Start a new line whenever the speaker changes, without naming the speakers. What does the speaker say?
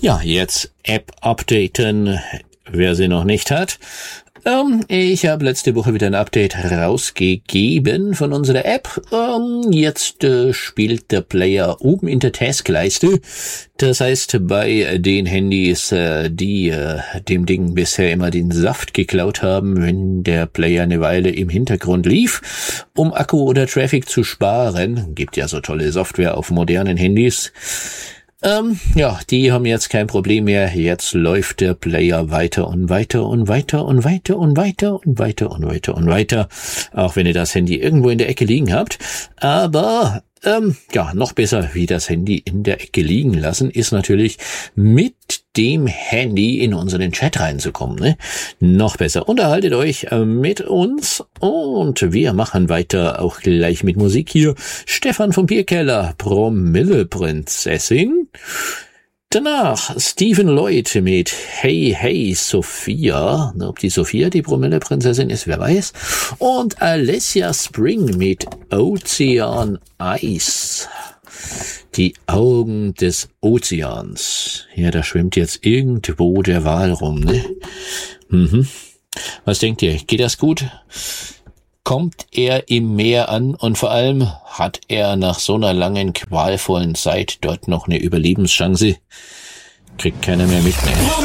Ja, jetzt App updaten, wer sie noch nicht hat. Ich habe letzte Woche wieder ein Update rausgegeben von unserer App. Jetzt spielt der Player oben in der Taskleiste. Das heißt, bei den Handys, die dem Ding bisher immer den Saft geklaut haben, wenn der Player eine Weile im Hintergrund lief, um Akku oder Traffic zu sparen, gibt ja so tolle Software auf modernen Handys. Die haben jetzt kein Problem mehr. Jetzt läuft der Player weiter und weiter und weiter und weiter und weiter und weiter und weiter und weiter. Auch wenn ihr das Handy irgendwo in der Ecke liegen habt. Aber, noch besser wie das Handy in der Ecke liegen lassen, ist natürlich mit dem Handy in unseren Chat reinzukommen, ne? Noch besser. Unterhaltet euch mit uns und wir machen weiter auch gleich mit Musik hier. Stefan vom Bierkeller, Promilleprinzessin. Danach Stephen Lloyd mit Hey Hey Sophia. Ob die Sophia die Promilleprinzessin ist, wer weiß. Und Alessia Spring mit Ozean Eyes. Die Augen des Ozeans. Ja, da schwimmt jetzt irgendwo der Wal rum, ne? Was denkt ihr? Geht das gut? Kommt er im Meer an und vor allem hat er nach so einer langen, qualvollen Zeit dort noch eine Überlebenschance? Kriegt keiner mehr mit, ne?